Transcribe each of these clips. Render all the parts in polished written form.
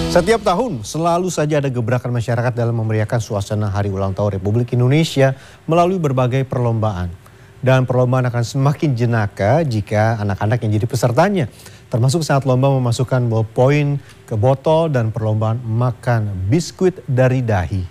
Setiap tahun selalu saja ada gebrakan masyarakat dalam memeriahkan suasana Hari Ulang Tahun Republik Indonesia melalui berbagai perlombaan. Dan perlombaan akan semakin jenaka jika anak-anak yang jadi pesertanya. Termasuk saat lomba memasukkan ballpoint ke botol dan perlombaan makan biskuit dari dahi.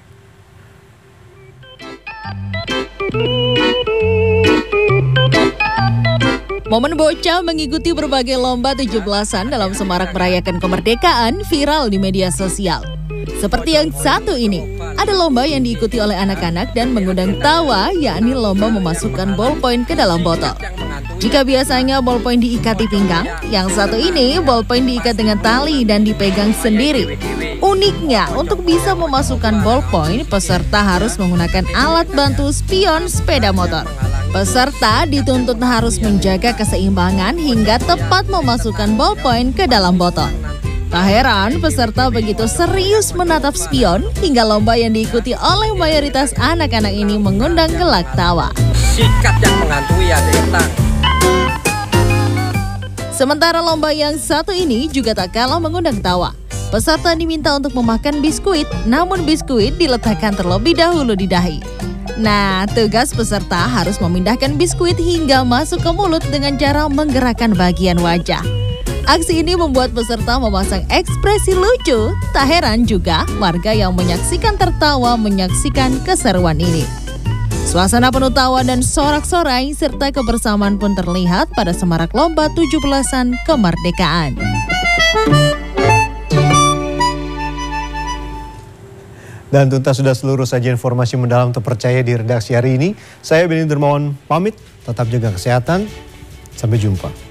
Momen bocah mengikuti berbagai lomba 17-an dalam semarak merayakan kemerdekaan viral di media sosial. Seperti yang satu ini, ada lomba yang diikuti oleh anak-anak dan mengundang tawa, yakni lomba memasukkan ballpoint ke dalam botol. Jika biasanya ballpoint diikat di pinggang, yang satu ini ballpoint diikat dengan tali dan dipegang sendiri. Uniknya, untuk bisa memasukkan ballpoint, peserta harus menggunakan alat bantu spion sepeda motor. Peserta dituntut harus menjaga keseimbangan hingga tepat memasukkan ballpoint ke dalam botol. Tak heran peserta begitu serius menatap spion hingga lomba yang diikuti oleh mayoritas anak-anak ini mengundang gelak tawa. Sikat yang menghantui ya Detang. Sementara lomba yang satu ini juga tak kalah mengundang tawa. Peserta diminta untuk memakan biskuit, namun biskuit diletakkan terlebih dahulu di dahi. Nah, tugas peserta harus memindahkan biskuit hingga masuk ke mulut dengan cara menggerakkan bagian wajah. Aksi ini membuat peserta memasang ekspresi lucu. Tak heran juga warga yang menyaksikan tertawa menyaksikan keseruan ini. Suasana penuh tawa dan sorak-sorai serta kebersamaan pun terlihat pada semarak lomba 17-an kemerdekaan. Dan tuntas sudah seluruh sajian informasi mendalam terpercaya di redaksi hari ini. Saya Benny Dermawan pamit, tetap jaga kesehatan. Sampai jumpa.